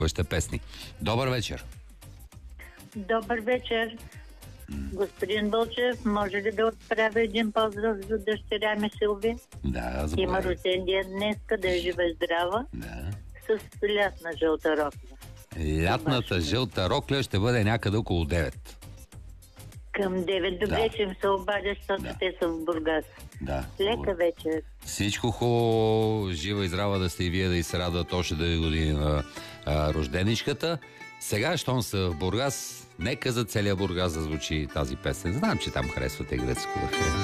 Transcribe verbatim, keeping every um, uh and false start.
вашите песни. Добър вечер! Добър вечер, господин Бълчев. Може ли да отправя един поздрав за дъщеря ми Силви? Да, заповядайте. Има рожден ден днеска, да е жива и здрава. Да. С лятна жълта рокля. Лятната жълта рокля ще бъде някъде около девет. Към девет. Добре, Да. че им се обадя, защото Да. те са в Бургас. Да. Лека вечер. Всичко хубаво, жива и здрава да сте и вие, да и се радват още две години на а, рожденичката. Сега, щом са в Бургас, нека за целия Бургас да звучи тази песен. Знам, че там харесвате гръцко.